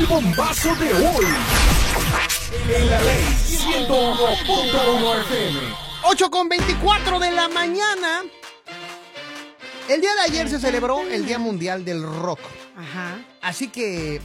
bombazo de hoy. En la ley 101.1 FM. 8:24 de la mañana. El día de ayer se celebró el Día Mundial del Rock. Ajá. Así que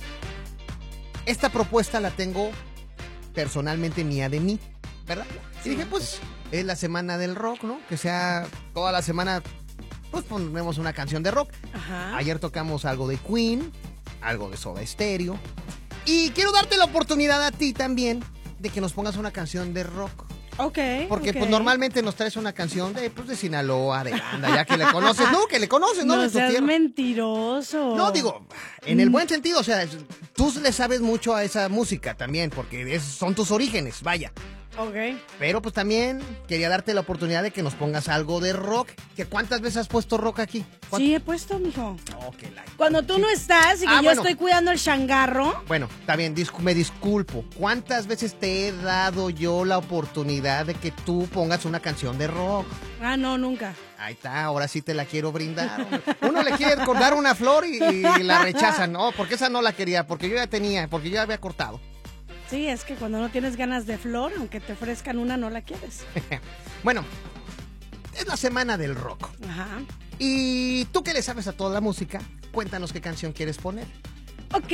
esta propuesta la tengo personalmente mía de mí, ¿verdad? Y dije, pues, es la semana del rock, ¿no? Que sea toda la semana, pues ponemos una canción de rock. Ajá. Ayer tocamos algo de Queen, algo de Soda Stereo. Y quiero darte la oportunidad a ti también de que nos pongas una canción de rock. Ok. Porque ok. pues normalmente nos traes una canción de Sinaloa, de banda, ya que le conoces, ¿no? Que le conoces, ¿no? No De tu seas tierra. mentiroso. No, digo, en el buen sentido, o sea, tú le sabes mucho a esa música también, porque son tus orígenes, vaya. Ok. Pero pues también quería darte la oportunidad de que nos pongas algo de rock. ¿Que ¿Cuántas veces has puesto rock aquí? Sí, he puesto, mijo. Oh, que la- Cuando tú Sí. no estás y que yo bueno. estoy cuidando el changarro. Bueno, está bien, me disculpo. ¿Cuántas veces te he dado yo la oportunidad de que tú pongas una canción de rock? Ah, no, nunca. Ahí está, ahora sí te la quiero brindar. Hombre. Uno le quiere dar una flor y la rechazan. No, porque esa no la quería, porque yo ya tenía, porque yo ya había cortado. Sí, es que cuando no tienes ganas de flor, aunque te ofrezcan una, no la quieres. Bueno, es la semana del rock. Ajá. Y tú que le sabes a toda la música, cuéntanos qué canción quieres poner. Ok,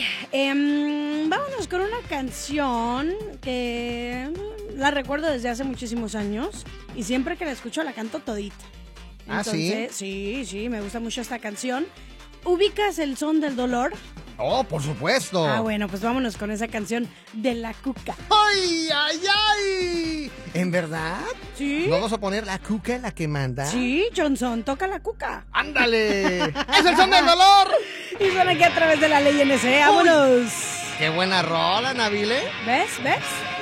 vámonos con una canción que la recuerdo desde hace muchísimos años y siempre que la escucho la canto todita. ¿Ah, sí? Sí, sí, me gusta mucho esta canción. ¿Ubicas el son del dolor? Oh, por supuesto. Ah, bueno, pues vámonos con esa canción de La Cuca. ¡Ay, ay, ay! ¿En verdad? ¿Sí? ¿Vamos a poner la cuca la que manda? Sí, Johnson, toca la cuca. ¡Ándale! ¡Es el son del dolor! Y suena aquí a través de la ley NC. ¡Vámonos! ¡Qué buena rola, Nabile! ¿Ves? ¿Ves?